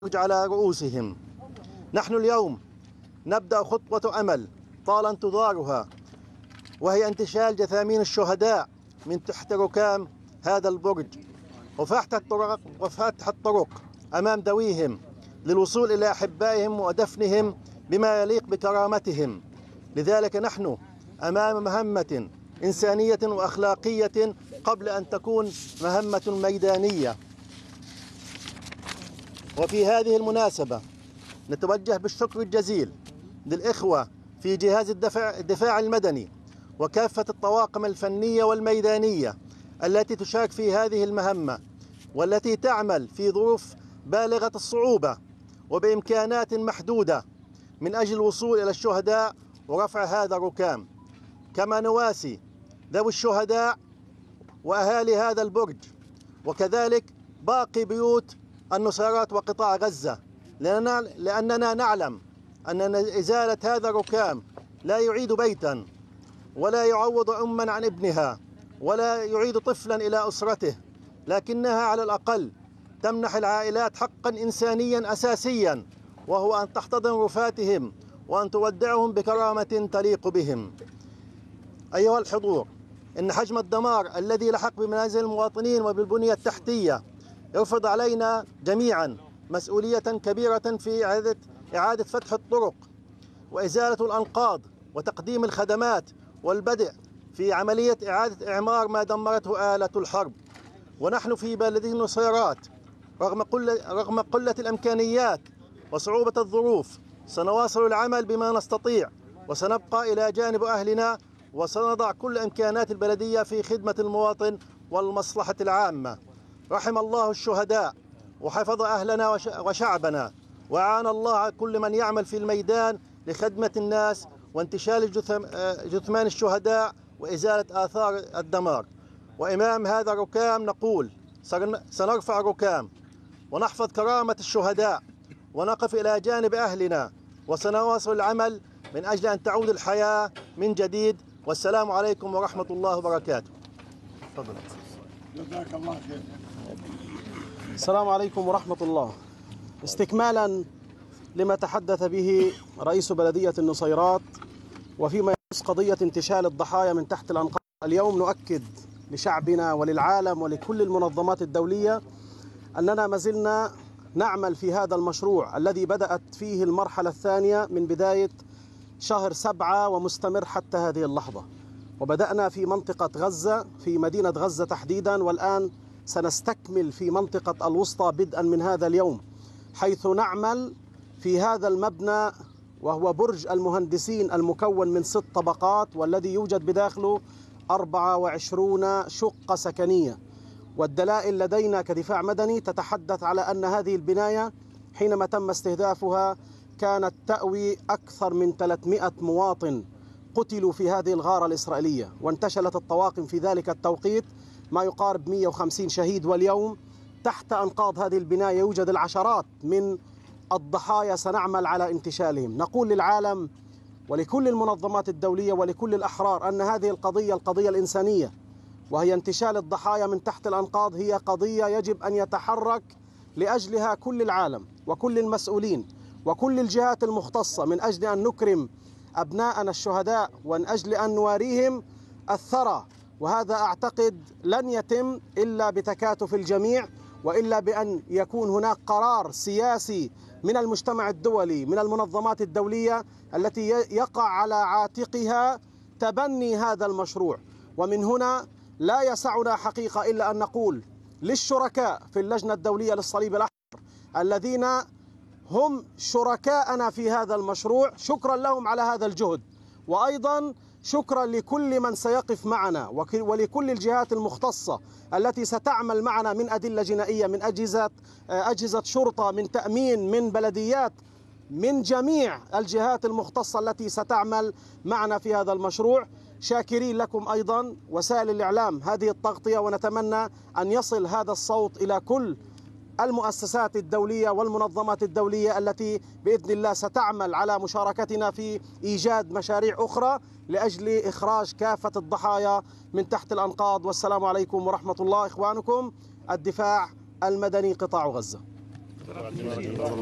على رؤوسهم. نحن اليوم نبدأ خطوة أمل طال انتظارها، وهي انتشال جثامين الشهداء من تحت ركام هذا البرج وفتح الطرق أمام ذويهم للوصول إلى أحبائهم ودفنهم بما يليق بكرامتهم. لذلك نحن أمام مهمة إنسانية وأخلاقية قبل أن تكون مهمة ميدانية. وفي هذه المناسبة نتوجه بالشكر الجزيل للإخوة في جهاز الدفاع المدني وكافة الطواقم الفنية والميدانية التي تشارك في هذه المهمة، والتي تعمل في ظروف بالغة الصعوبة وبإمكانات محدودة من أجل الوصول إلى الشهداء ورفع هذا الركام. كما نواسي ذوي الشهداء وأهالي هذا البرج، وكذلك باقي بيوت النصيرات وقطاع غزة، لأننا نعلم أن إزالة هذا الركام لا يعيد بيتا ولا يعوض أما عن ابنها ولا يعيد طفلا إلى أسرته، لكنها على الأقل تمنح العائلات حقا إنسانيا أساسيا، وهو أن تحتضن رفاتهم وأن تودعهم بكرامة تليق بهم. أيها الحضور، إن حجم الدمار الذي لحق بمنازل المواطنين وبالبنية التحتية يفرض علينا جميعا مسؤولية كبيرة في إعادة فتح الطرق وإزالة الأنقاض وتقديم الخدمات والبدء في عملية إعادة إعمار ما دمرته آلة الحرب. ونحن في بلدة النصيرات رغم قلة الإمكانيات وصعوبة الظروف سنواصل العمل بما نستطيع، وسنبقى إلى جانب أهلنا، وسنضع كل إمكانات البلدية في خدمة المواطن والمصلحة العامة. رحم الله الشهداء وحفظ أهلنا وشعبنا، وعان الله كل من يعمل في الميدان لخدمة الناس وانتشال جثمان الشهداء وإزالة آثار الدمار. وإمام هذا الركام نقول سنرفع الركام ونحفظ كرامة الشهداء ونقف إلى جانب أهلنا، وسنواصل العمل من أجل أن تعود الحياة من جديد. والسلام عليكم ورحمة الله وبركاته. تفضل. جزاك الله خير. السلام عليكم ورحمة الله. استكمالا لما تحدث به رئيس بلدية النصيرات وفيما يخص قضية انتشال الضحايا من تحت الأنقاض، اليوم نؤكد لشعبنا وللعالم ولكل المنظمات الدولية أننا ما زلنا نعمل في هذا المشروع الذي بدأت فيه المرحلة الثانية من بداية شهر 7 ومستمر حتى هذه اللحظة. وبدأنا في منطقة غزة، في مدينة غزة تحديدا، والآن سنستكمل في منطقة الوسطى بدءا من هذا اليوم، حيث نعمل في هذا المبنى وهو برج المهندسين المكون من 6 طبقات، والذي يوجد بداخله 24 شقة سكنية. والدلائل لدينا كدفاع مدني تتحدث على أن هذه البناية حينما تم استهدافها كانت تأوي أكثر من 300 مواطن قتلوا في هذه الغارة الإسرائيلية، وانتشلت الطواقم في ذلك التوقيت ما يقارب 150 شهيد. واليوم تحت أنقاض هذه البناية يوجد العشرات من الضحايا سنعمل على انتشالهم. نقول للعالم ولكل المنظمات الدولية ولكل الأحرار أن هذه القضية الإنسانية، وهي انتشال الضحايا من تحت الأنقاض، هي قضية يجب أن يتحرك لأجلها كل العالم وكل المسؤولين وكل الجهات المختصة، من أجل أن نكرم أبناءنا الشهداء ومن أجل أن نواريهم الثرى. وهذا أعتقد لن يتم إلا بتكاتف الجميع، وإلا بأن يكون هناك قرار سياسي من المجتمع الدولي، من المنظمات الدولية التي يقع على عاتقها تبني هذا المشروع. ومن هنا لا يسعنا حقيقة إلا أن نقول للشركاء في اللجنة الدولية للصليب الأحمر الذين هم شركاءنا في هذا المشروع، شكرا لهم على هذا الجهد، وأيضا شكرا لكل من سيقف معنا ولكل الجهات المختصة التي ستعمل معنا من أدلة جنائية، من أجهزة شرطة، من تأمين، من بلديات، من جميع الجهات المختصة التي ستعمل معنا في هذا المشروع. شاكرين لكم أيضا وسائل الإعلام هذه التغطية، ونتمنى أن يصل هذا الصوت إلى كل المؤسسات الدولية والمنظمات الدولية التي بإذن الله ستعمل على مشاركتنا في إيجاد مشاريع أخرى لأجل إخراج كافة الضحايا من تحت الأنقاض. والسلام عليكم ورحمة الله. إخوانكم الدفاع المدني قطاع غزة. الله.